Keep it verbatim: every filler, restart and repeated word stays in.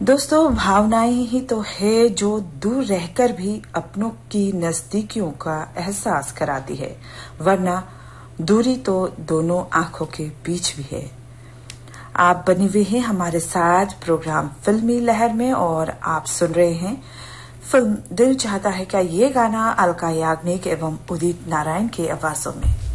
दोस्तों, भावनाएं ही तो है जो दूर रहकर भी अपनों की नजदीकियों का एहसास कराती है, वरना दूरी तो दोनों आंखों के बीच भी है। आप बने हुए हैं हमारे साथ प्रोग्राम फिल्मी लहर में और आप सुन रहे हैं फिल्म दिल चाहता है। क्या ये गाना अलका याग्निक एवं उदित नारायण की आवाजों में।